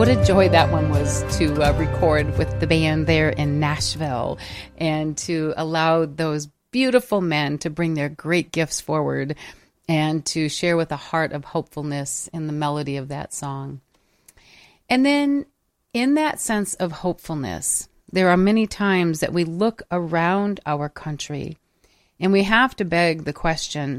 a joy that one was to record with the band there in Nashville and to allow those beautiful men to bring their great gifts forward and to share with a heart of hopefulness in the melody of that song. And then in that sense of hopefulness, there are many times that we look around our country and we have to beg the question,